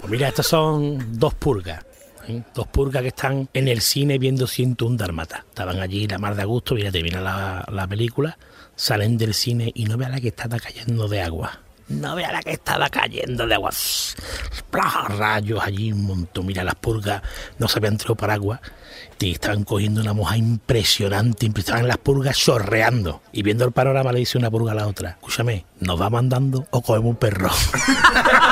Pues mira, estas son dos purgas. Dos purgas que están en el cine viendo 101 Dálmatas. Estaban allí la mar de agosto, mira, termina la película, salen del cine y no vea la que estaba cayendo de agua. No vea la que estaba cayendo de agua. Rayos allí un montón. Mira, las purgas no se habían traído paraguas y estaban cogiendo una moja impresionante. Estaban las purgas chorreando. Y viendo el panorama le dice una purga a la otra: escúchame, ¿nos va mandando o cogemos un perro?